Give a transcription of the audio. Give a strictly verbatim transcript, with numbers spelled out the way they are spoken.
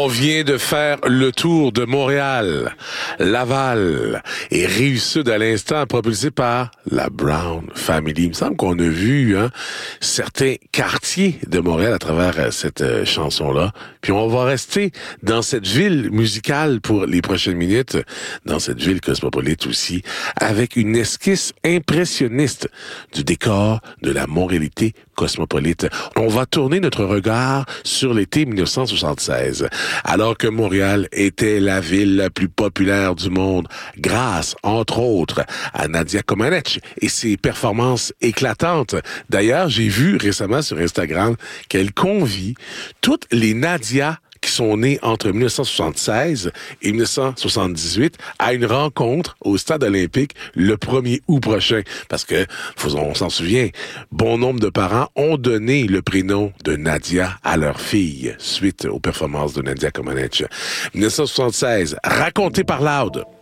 On vient de faire le tour de Montréal, Laval et Rive-Sud à l'instant, propulsé par la Brown Family. Il me semble qu'on a vu hein, certains quartiers de Montréal à travers cette euh, chanson-là. Puis on va rester dans cette ville musicale pour les prochaines minutes, dans cette ville cosmopolite aussi, avec une esquisse impressionniste du décor de la Montréalité cosmopolite. On va tourner notre regard sur l'été dix-neuf cent soixante-seize, alors que Montréal était la ville la plus populaire du monde, grâce, entre autres, à Nadia Comaneci et ses performances éclatantes. D'ailleurs, j'ai vu récemment sur Instagram qu'elle convie toutes les Nadia qui sont nés entre dix-neuf cent soixante-seize et dix-neuf cent soixante-dix-huit à une rencontre au Stade olympique le premier août prochain. Parce que, faut, on s'en souvient, bon nombre de parents ont donné le prénom de Nadia à leur fille suite aux performances de Nadia Comaneci. dix-neuf cent soixante-seize, raconté par Loud.